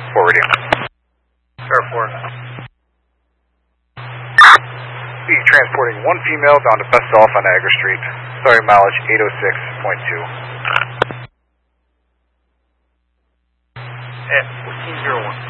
Forwarding. Star 4. Be transporting one female down to Best Off on Niagara Street. Starting mileage 806.2. At 1401.